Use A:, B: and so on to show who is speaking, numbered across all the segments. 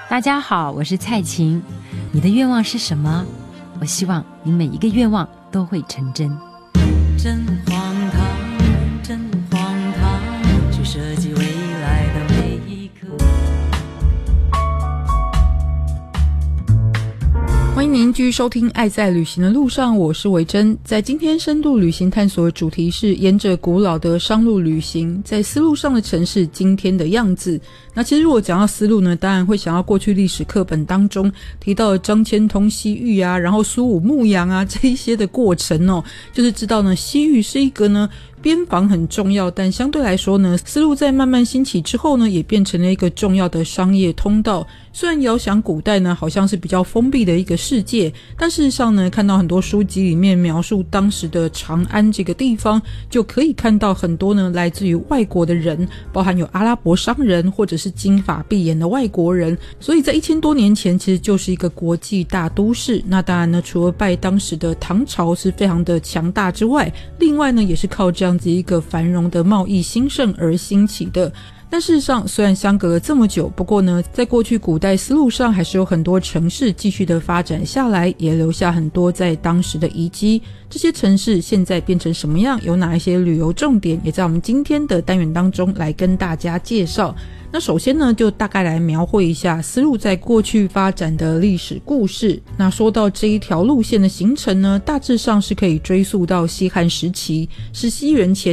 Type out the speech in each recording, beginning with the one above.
A: 大家好，我是蔡琴。你的愿望是什么？我希望你每一个愿望都会成真。
B: 真荒唐，真荒唐，去设计未来的每一刻。
C: 欢迎您继续收听《爱在旅行的路上》，我是维珍。在今天深度旅行探索的主题是沿着古老的商路旅行，在丝路上的城市今天的样子。那其实如果讲到丝路呢，当然会想到过去历史课本当中提到的张骞通西域啊，然后苏武牧羊啊这一些的过程哦，就是知道呢西域是一个呢边防很重要，但相对来说呢，丝路在慢慢兴起之后呢，也变成了一个重要的商业通道。虽然遥想古代呢好像是比较封闭的一个世界，但事实上呢，看到很多书籍里面描述当时的长安这个地方，就可以看到很多呢来自于外国的人，包含有阿拉伯商人或者是金发碧眼的外国人，所以在1000多年前其实就是一个国际大都市。那当然呢，除了拜当时的唐朝是非常的强大之外，另外呢也是靠这样子一个繁荣的贸易兴盛而兴起的。但事实上虽然相隔了这么久，不过呢在过去古代丝路上还是有很多城市继续的发展下来，也留下很多在当时的遗迹。这些城市现在变成什么样，有哪一些旅游重点，也在我们今天的单元当中来跟大家介绍。那首先呢，就大概来描绘一下丝路在过去发展的历史故事。那说到这一条路线的形成呢，大致上是可以追溯到西汉时期，是西元前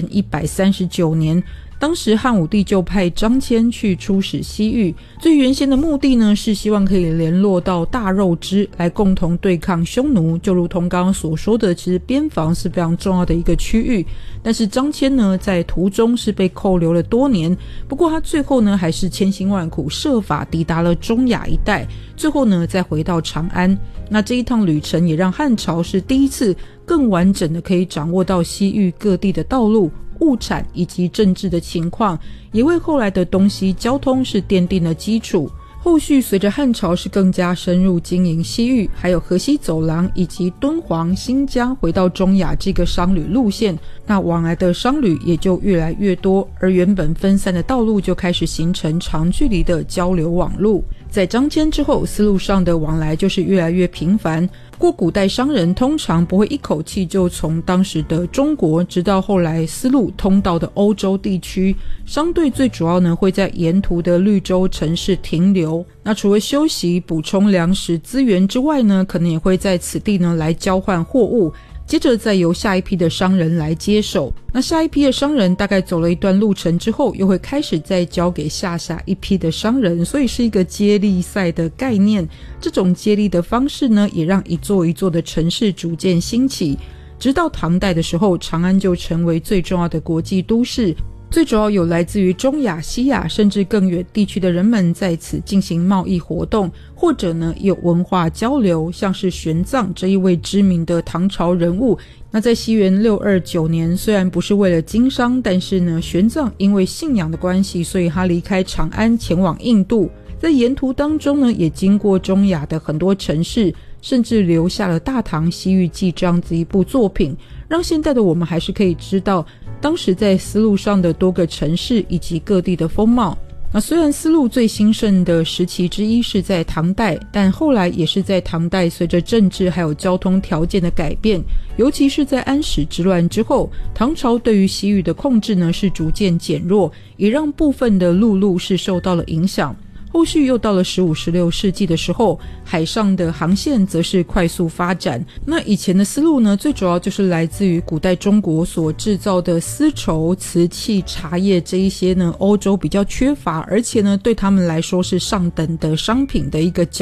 C: 139年。当时汉武帝就派张骞去出使西域，最原先的目的呢是希望可以联络到大肉支来共同对抗匈奴。就如同刚刚所说的，其实边防是非常重要的一个区域，但是张骞呢在途中是被扣留了多年，不过他最后呢还是千辛万苦设法抵达了中亚一带，最后呢再回到长安。那这一趟旅程也让汉朝是第一次更完整的可以掌握到西域各地的道路、物产以及政治的情况，也为后来的东西交通是奠定了基础。后续随着汉朝是更加深入经营西域，还有河西走廊以及敦煌、新疆回到中亚这个商旅路线，那往来的商旅也就越来越多，而原本分散的道路就开始形成长距离的交流网路。在张骞之后，丝路上的往来就是越来越频繁。不过古代商人通常不会一口气就从当时的中国直到后来丝路通到的欧洲地区，商队最主要呢会在沿途的绿洲城市停留。那除了休息、补充粮食资源之外呢，可能也会在此地呢来交换货物，接着再由下一批的商人来接手。那下一批的商人大概走了一段路程之后，又会开始再交给下一批的商人，所以是一个接力赛的概念。这种接力的方式呢，也让一座一座的城市逐渐兴起，直到唐代的时候，长安就成为最重要的国际都市。最主要有来自于中亚、西亚甚至更远地区的人们在此进行贸易活动，或者呢也有文化交流，像是玄奘这一位知名的唐朝人物。那在西元629年，虽然不是为了经商，但是呢玄奘因为信仰的关系，所以他离开长安前往印度，在沿途当中呢也经过中亚的很多城市，甚至留下了《大唐西域记》这样子一部作品，让现在的我们还是可以知道当时在丝路上的多个城市以及各地的风貌。那虽然丝路最兴盛的时期之一是在唐代，但后来也是在唐代随着政治还有交通条件的改变，尤其是在安史之乱之后，唐朝对于西域的控制呢是逐渐减弱，也让部分的陆路是受到了影响。后续又到了15、16世纪的时候，海上的航线则是快速发展。那以前的丝路呢，最主要就是来自于古代中国所制造的丝绸、瓷器、茶叶这一些呢，欧洲比较缺乏，而且呢对他们来说是上等的商品的一个